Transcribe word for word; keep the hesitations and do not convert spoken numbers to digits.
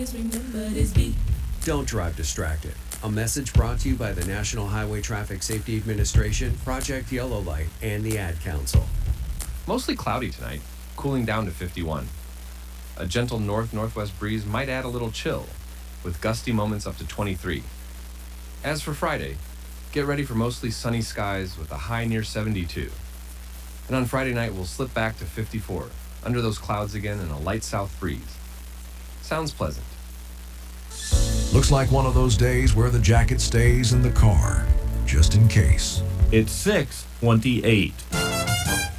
Don't drive distracted. A message brought to you by the National Highway Traffic Safety Administration, Project Yellow Light, and the Ad Council. Mostly cloudy tonight, cooling down to fifty-one. A gentle north-northwest breeze might add a little chill, with gusty moments up to twenty-three. As for Friday, get ready for mostly sunny skies with a high near seventy-two. And on Friday night, we'll slip back to fifty-four, under those clouds again and a light south breeze. Sounds pleasant. Looks like one of those days where the jacket stays in the car, just in case. It's six twenty-eight.